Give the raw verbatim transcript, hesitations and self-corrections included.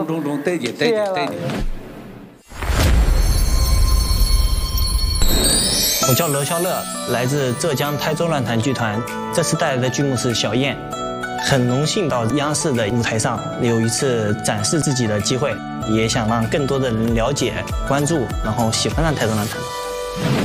中中中，对的对的对的。 我叫罗肖乐，来自浙江台州乱弹剧团，这次带来的剧目是《小燕》。很荣幸到央视的舞台上有一次展示自己的机会，也想让更多的人了解、关注，然后喜欢上台州乱弹。